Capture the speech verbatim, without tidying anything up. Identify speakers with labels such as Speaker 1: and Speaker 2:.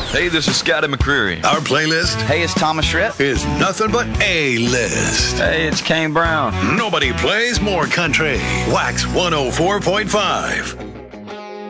Speaker 1: Hey, this is Scotty McCreery.
Speaker 2: Our playlist
Speaker 3: Hey, it's Thomas Schritt.
Speaker 2: is nothing but A-list.
Speaker 1: Hey, it's Kane Brown.
Speaker 2: Nobody plays more country. Wax one oh four point five.